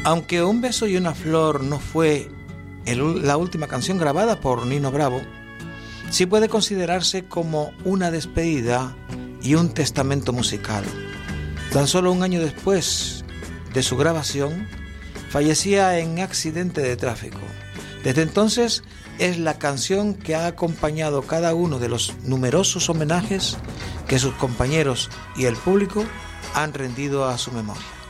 Aunque Un beso y una flor no fue la última canción grabada por Nino Bravo, sí puede considerarse como una despedida y un testamento musical. Tan solo un año después de su grabación, fallecía en accidente de tráfico. Desde entonces es la canción que ha acompañado cada uno de los numerosos homenajes que sus compañeros y el público han rendido a su memoria.